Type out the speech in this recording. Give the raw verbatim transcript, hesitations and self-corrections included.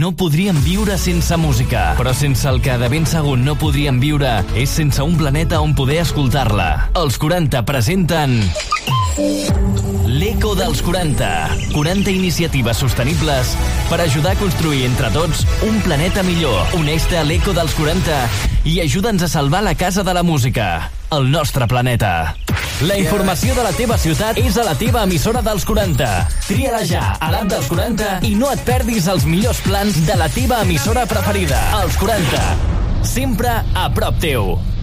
no podríem viure sense música. Però sense el que de ben segur no podríem viure és sense un planeta on poder escoltar-la. Els quaranta presenten... L'Eco dels quaranta. quaranta iniciatives sostenibles per ajudar a construir entre tots un planeta millor. Uneix-te a l'Eco dels quaranta i ajuda'ns a salvar la casa de la música, el nostre planeta. La informació de la teva ciutat és a la teva emissora dels quaranta. Tria-la ja a l'app dels quaranta i no et perdis els millors plans de la teva emissora preferida. Els quaranta. Sempre a prop teu.